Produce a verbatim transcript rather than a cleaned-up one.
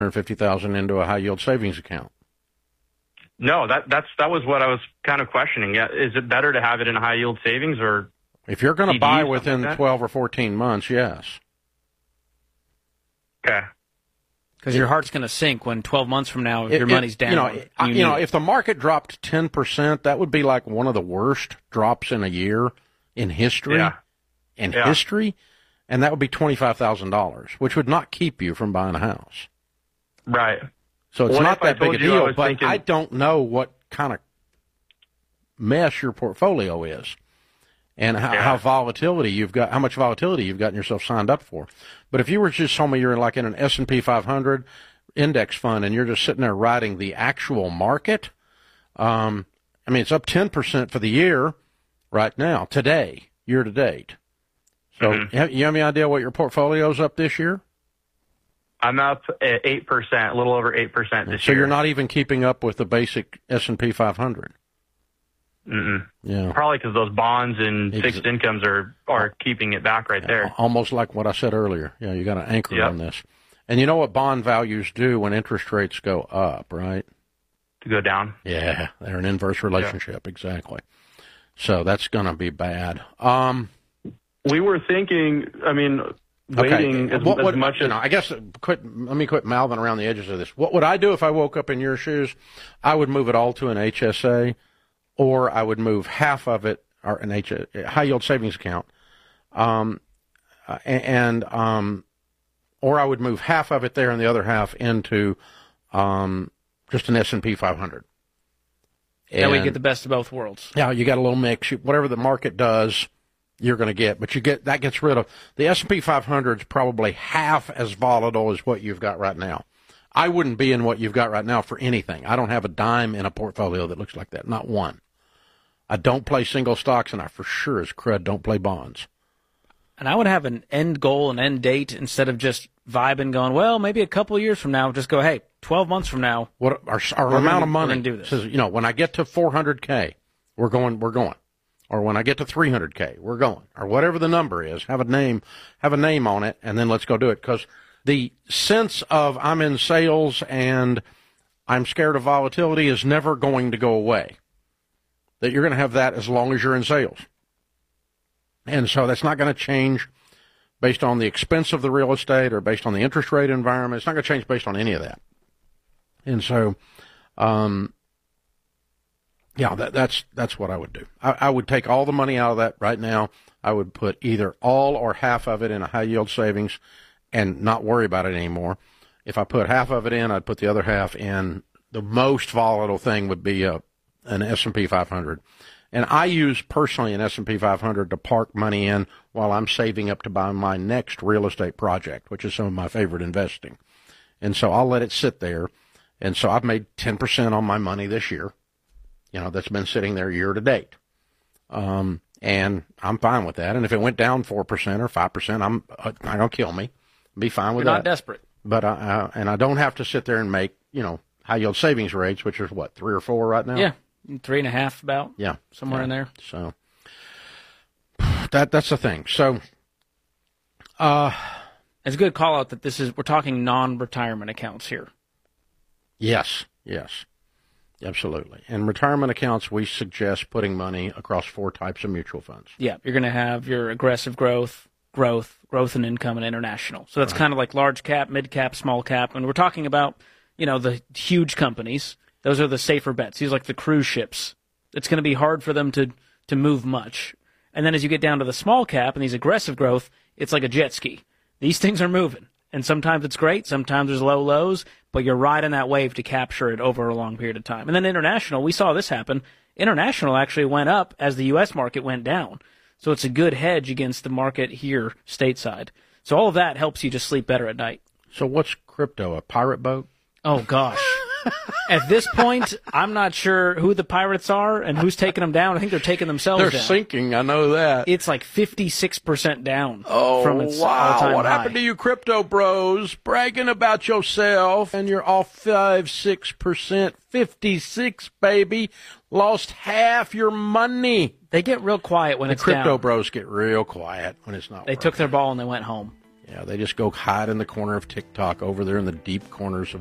hundred fifty thousand dollars into a high-yield savings account? No, that that's that was what I was kind of questioning. Yeah, is it better to have it in a high-yield savings or if you're going to buy within like twelve or fourteen months, yes. Okay. Because your heart's going to sink when twelve months from now, if It- your it- money's down. You know, you you know, need- if the market dropped ten percent, that would be like one of the worst drops in a year in history. Yeah. In Yeah. history, and that would be twenty-five thousand dollars, which would not keep you from buying a house. Right. So it's What not if I that big a told you I deal, was but thinking- I don't know what kind of mess your portfolio is and how, Yeah. how volatility you've got, how much volatility you've gotten yourself signed up for. But if you were just told me you're like in an S and P five hundred index fund and you're just sitting there riding the actual market, um, I mean, it's up ten percent for the year right now, today, year to date. So Mhm. you have- you have any idea what your portfolio's up this year? I'm up at eight percent, a little over eight percent this So year. you're not even keeping up with the basic S and P five hundred. Mm-mm. Yeah. Probably because those bonds and Ex- fixed incomes are, are keeping it back right there. Almost like what I said earlier. Yeah, you got to anchor Yep. on this. And you know what bond values do when interest rates go up, right? To go down. Yeah, they're an inverse relationship, exactly. So that's going to be bad. Um, We were thinking, I mean, waiting okay. as, What as would- much you as... know, I guess uh, quit, let me quit mouthing around the edges of this. What would I do if I woke up in your shoes? I would move it all to an H S A, or I would move half of it, or an H, high yield savings account, um, uh, and um, or I would move half of it there and the other half into um, just an S and P five hundred. That way you And- get the best of both worlds. yeah, you got a little mix. You- Whatever the market does, you're going to get. But you get that gets rid of the S and P five hundred is probably half as volatile as what you've got right now. I wouldn't be in what you've got right now for anything. I don't have a dime in a portfolio that looks like that. Not one. I don't play single stocks, and I for sure as crud don't play bonds. And I would have an end goal, an end date, instead of just vibing, going, well, maybe a couple of years from now, just go, hey, twelve months from now. What our, our We're amount gonna- of money we're gonna do this. says, you know, when I get to four hundred K, we're going, we're going. Or when I get to three hundred K, we're going. Or whatever the number is, have a name, have a name on it, and then let's go do it. Because the sense of I'm in sales and I'm scared of volatility is never going to go away. That you're going to have that as long as you're in sales. And so that's not going to change based on the expense of the real estate or based on the interest rate environment. It's not going to change based on any of that. And so, um, yeah, that, that's that's what I would do. I, I would take all the money out of that right now. I would put either all or half of it in a high-yield savings and not worry about it anymore. If I put half of it in, I'd put the other half in. The most volatile thing would be a, an S and P five hundred. And I use personally an S and P five hundred to park money in while I'm saving up to buy my next real estate project, which is some of my favorite investing. And so I'll let it sit there. And so I've made ten percent on my money this year. You know, that's been sitting there year to date. Um, and I'm fine with that. And if it went down four percent or five percent, I'm uh, not going to kill me. Be fine with You're that. not desperate. But, uh, uh, and I don't have to sit there and make, you know, high yield savings rates, which is what, three or four right now? Yeah, three and a half about. Yeah. Somewhere Yeah. in there. So that that's the thing. So uh, It's a good call out that this is, we're talking non-retirement accounts here. yes, yes, absolutely. And retirement accounts, we suggest putting money across four types of mutual funds. Yeah, you're going to have your aggressive growth, growth, growth and income, and international. So that's Right. kind of like large cap, mid cap, small cap. And we're talking about, you know, the huge companies. Those are the safer bets. These are like the cruise ships. It's going to be hard for them to, to move much. And then as you get down to the small cap and these aggressive growth, it's like a jet ski. These things are moving. And sometimes it's great, sometimes there's low lows, but you're riding that wave to capture it over a long period of time. And then international, we saw this happen. International actually went up as the U S market went down. So it's a good hedge against the market here stateside. So all of that helps you just sleep better at night. So what's crypto, a pirate boat? Oh, gosh. At this point, I'm not sure who the pirates are and who's taking them down. I think they're taking themselves They're down. sinking, I know that. It's like fifty-six percent down Oh, from its wow. all-time What high. happened to you crypto bros? Bragging about yourself, and you're off five, six percent. fifty-six, baby. Lost half your money. They get real quiet when The it's crypto down. bros get real quiet when it's not They working. took their ball and they went home. Yeah, they just go hide in the corner of TikTok over there in the deep corners of